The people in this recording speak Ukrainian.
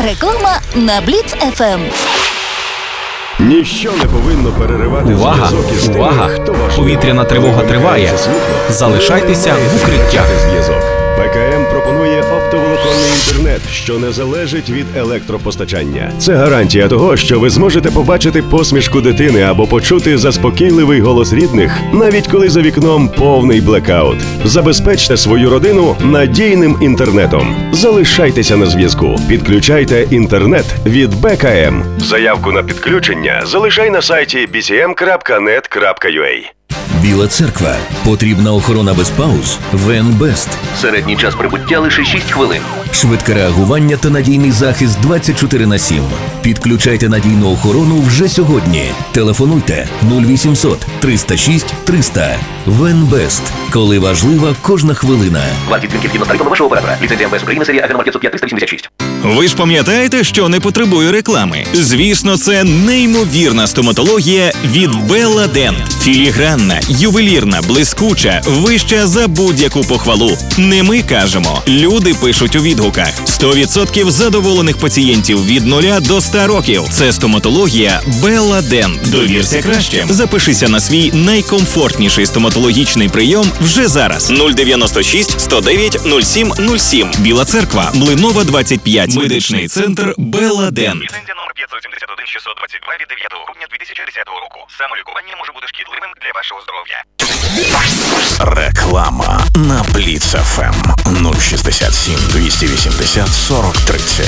Реклама на Бліц ФМ. Ніщо не повинно переривати зв'язок із тими, хто ваш. Повітряна тривога триває. Залишайтеся в укриттях. Зв'язок. БКМ пропонує оптоволоконний інтернет, що не залежить від електропостачання. Це гарантія того, що ви зможете побачити посмішку дитини або почути заспокійливий голос рідних, навіть коли за вікном повний блекаут. Забезпечте свою родину надійним інтернетом. Залишайтеся на зв'язку. Підключайте інтернет від БКМ. Заявку на підключення залишай на сайті bcm.net.ua. Біла церква. Потрібна охорона без пауз? ВНБест. Середній час прибуття лише 6 хвилин. Швидке реагування та надійний захист 24/7. Підключайте надійну охорону вже сьогодні. Телефонуйте 0800 306 300. ВНБест. Коли важлива кожна хвилина. Вартість дзвінків згідно з тарифами вашого оператора. Ліцензія МВС України, серія АГ номер 505 386. Ви ж пам'ятаєте, що не потребує реклами? Звісно, це неймовірна стоматологія від Bella Dent. Філігранна, ювелірна, блискуча, вища за будь-яку похвалу. Не ми кажемо. Люди пишуть у відгуках. 100% задоволених пацієнтів від 0 до 100 років. Це стоматологія Bella Dent. Довірся краще. Запишися на свій найкомфортніший стоматологічний прийом вже зараз. 096 109 07 07. Біла церква, Млинова, 25. Медичний центр Bella Dent. Ліцензія номер 571 622 від 9 грудня 2010 року. Самолікування може бути шкідливим для вашого здоров'я. Реклама на Бліц ФМ 067 280 40 30.